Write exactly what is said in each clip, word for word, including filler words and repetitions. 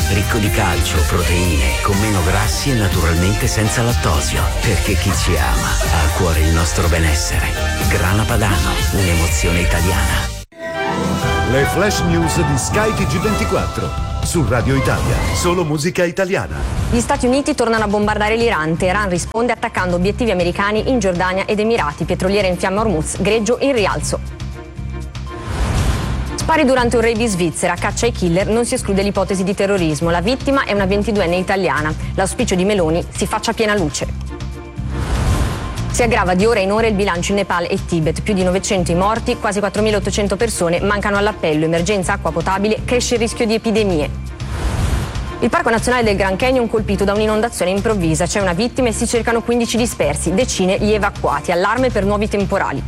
ricco di calcio, proteine, con meno grassi e naturalmente senza lattosio. Perché chi ci ama ha a cuore il nostro benessere. Grana Padano, un'emozione italiana. Le flash news di Sky T G ventiquattro. Su Radio Italia, solo musica italiana. Gli Stati Uniti tornano a bombardare l'Iran. Teheran risponde attaccando obiettivi americani in Giordania ed Emirati. Petroliera in fiamme a Hormuz, greggio in rialzo. Spari durante un rave in Svizzera, caccia ai killer, non si esclude l'ipotesi di terrorismo. La vittima è una ventiduenne italiana. L'auspicio di Meloni: si faccia piena luce. Si aggrava di ora in ora il bilancio in Nepal e Tibet, più di novecento i morti, quasi quattromilaottocento persone mancano all'appello, emergenza acqua potabile, cresce il rischio di epidemie. Il Parco Nazionale del Grand Canyon colpito da un'inondazione improvvisa, c'è una vittima e si cercano quindici dispersi, decine gli evacuati, allarme per nuovi temporali.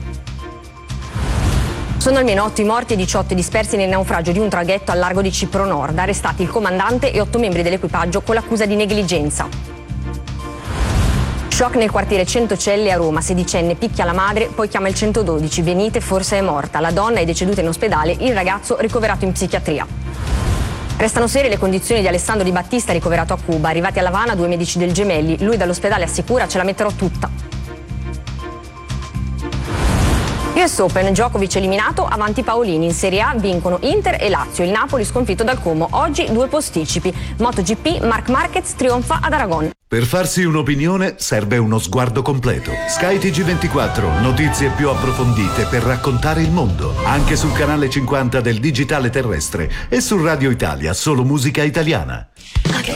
Sono almeno otto i morti e diciotto dispersi nel naufragio di un traghetto al largo di Cipro Nord, arrestati il comandante e otto membri dell'equipaggio con l'accusa di negligenza. Shock nel quartiere Centocelle a Roma, sedicenne picchia la madre, poi chiama il centododici, venite, forse è morta. La donna è deceduta in ospedale, il ragazzo ricoverato in psichiatria. Restano serie le condizioni di Alessandro Di Battista, ricoverato a Cuba. Arrivati a L'Avana due medici del Gemelli, lui dall'ospedale assicura: ce la metterò tutta. U S Open, Djokovic eliminato, avanti Paolini. In Serie A vincono Inter e Lazio, il Napoli sconfitto dal Como. Oggi due posticipi. MotoGP, Marc Marquez trionfa ad Aragon. Per farsi un'opinione serve uno sguardo completo. Sky T G ventiquattro, notizie più approfondite per raccontare il mondo. Anche sul canale cinquanta del digitale terrestre e su Radio Italia, solo musica italiana.